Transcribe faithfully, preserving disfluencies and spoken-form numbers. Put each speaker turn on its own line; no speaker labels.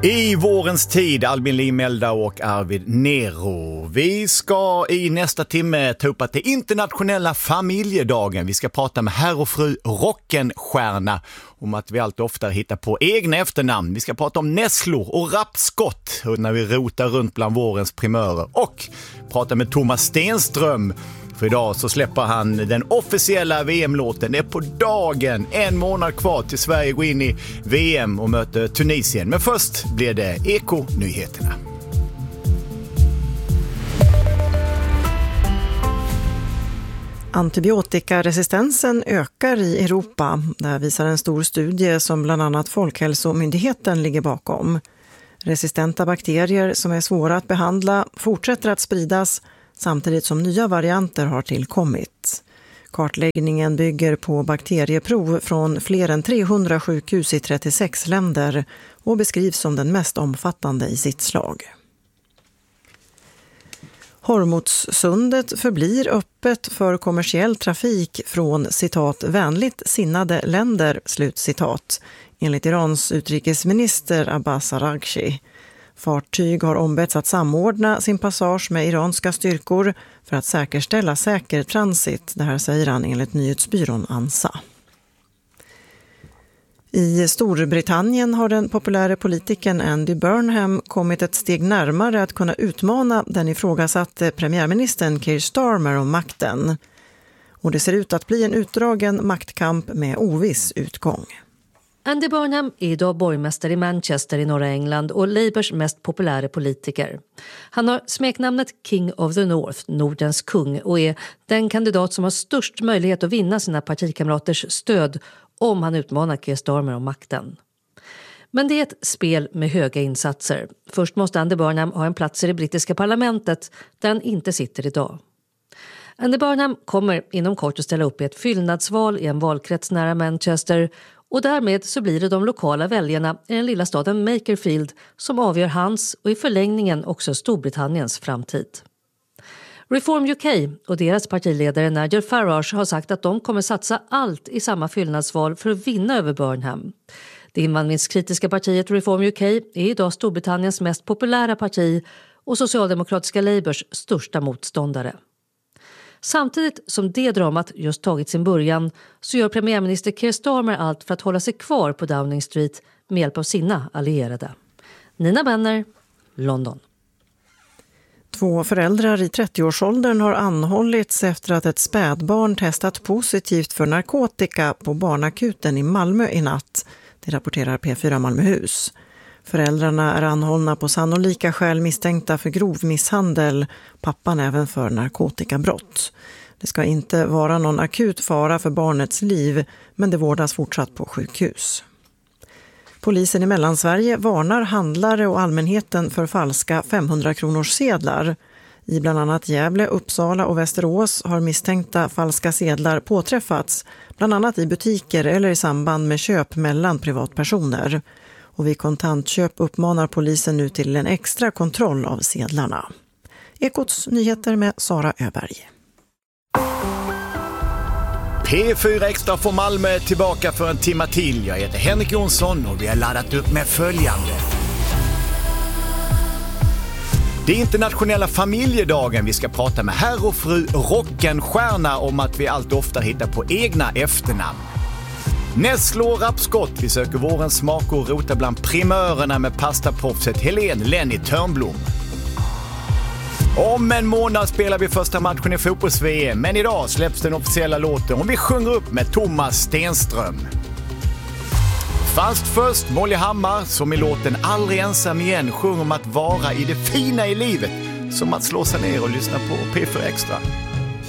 I vårens tid, Albin Limelda och Arvid Nero. Vi ska i nästa timme ta upp att det är internationella familjedagen. Vi ska prata med herr och fru Rockenstjärna om att vi allt oftare hittar på egna efternamn. Vi ska prata om nässlor och rapskott när vi rotar runt bland vårens primörer. Och prata med Thomas Stenström. För idag så släpper han den officiella V M-låten. Det är på dagen, en månad kvar till Sverige går in i V M och möter Tunisien. Men först blir det Eko-nyheterna.
Antibiotikaresistensen ökar i Europa. Det här visar en stor studie som bland annat Folkhälsomyndigheten ligger bakom. Resistenta bakterier som är svåra att behandla fortsätter att spridas samtidigt som nya varianter har tillkommit. Kartläggningen bygger på bakterieprov från fler än trehundra sjukhus i trettiosex länder och beskrivs som den mest omfattande i sitt slag. Hormudssundet förblir öppet för kommersiell trafik från citat vänligt sinnade länder, slutcitat, enligt Irans utrikesminister Abbas Araghchi. Fartyg har ombetts att samordna sin passage med iranska styrkor för att säkerställa säker transit, det här säger han enligt nyhetsbyrån ANSA. I Storbritannien har den populära politikern Andy Burnham kommit ett steg närmare att kunna utmana den ifrågasatte premiärministern Keir Starmer om makten. Och det ser ut att bli en utdragen maktkamp med oviss utgång.
Andy Burnham är idag borgmästare i Manchester i norra England och Labours mest populära politiker. Han har smeknamnet King of the North, Nordens kung, och är den kandidat som har störst möjlighet att vinna sina partikamraters stöd om han utmanar Keir Starmer om makten. Men det är ett spel med höga insatser. Först måste Andy Burnham ha en plats i det brittiska parlamentet där han inte sitter idag. Andy Burnham kommer inom kort att ställa upp i ett fyllnadsval i en valkrets nära Manchester. Och därmed så blir det de lokala väljarna i den lilla staden Makerfield som avgör hans och i förlängningen också Storbritanniens framtid. Reform U K och deras partiledare Nigel Farage har sagt att de kommer satsa allt i samma fyllnadsval för att vinna över Burnham. Det invandringskritiska partiet Reform U K är idag Storbritanniens mest populära parti och socialdemokratiska Labours största motståndare. Samtidigt som det dramat just tagit sin början så gör premiärminister Keir Starmer allt för att hålla sig kvar på Downing Street med hjälp av sina allierade. Nina Benner, London.
Två föräldrar i trettioårsåldern har anhållits efter att ett spädbarn testat positivt för narkotika på barnakuten i Malmö i natt. Det rapporterar P fyra Malmöhus. Föräldrarna är anhållna på sannolika skäl misstänkta för grov misshandel, pappan även för narkotikabrott. Det ska inte vara någon akut fara för barnets liv, men det vårdas fortsatt på sjukhus. Polisen i Mellansverige varnar handlare och allmänheten för falska femhundra-kronors sedlar. I bland annat Gävle, Uppsala och Västerås har misstänkta falska sedlar påträffats, bland annat i butiker eller i samband med köp mellan privatpersoner. Och vid kontantköp uppmanar polisen nu till en extra kontroll av sedlarna. Ekots nyheter med Sara Öberg.
P fyra Extra från Malmö tillbaka för en timme till. Jag heter Henrik Jonsson och vi har laddat upp med följande. Det är internationella familjedagen. Vi ska prata med herr och fru Rockenstjärna om att vi allt ofta hittar på egna efternamn. Nässlor, rapskott, vi söker vårens smak och rota bland primörerna med pastaproffset Helene Lenny Törnblom. Om en månad spelar vi första matchen i fotbolls-V M, men idag släpps den officiella låten och vi sjunger upp med Thomas Stenström. Fast först Molly Hammar som i låten Aldrig ensam igen sjunger om att vara i det fina i livet, som att slå sig ner och lyssna på P fyra Extra.